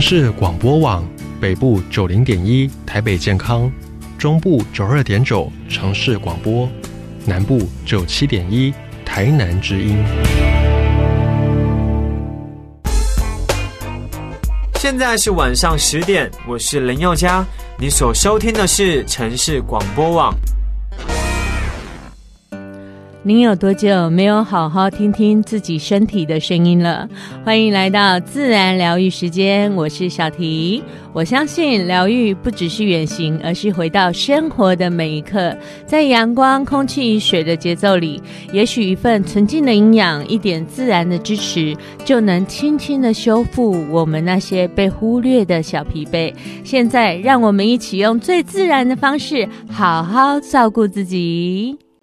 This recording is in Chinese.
市广播网，北部90.1台北健康，中部92.9城市广播，南部97.1台南之音。 现在是晚上10点，我是林宥嘉，你所收听的是城市广播网。 您有多久没有好好听听自己身体的声音了？欢迎来到自然疗愈时间，我是小提。我相信疗愈不只是远行，而是回到生活的每一刻，在阳光、空气、水的节奏里，也许一份纯净的营养，一点自然的支持，就能轻轻的修复我们那些被忽略的小疲惫。现在让我们一起用最自然的方式好好照顾自己。